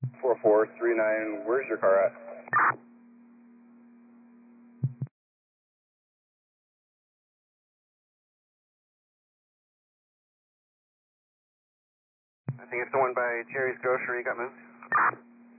4439, where's your car at? I think it's the one by Jerry's Grocery got moved.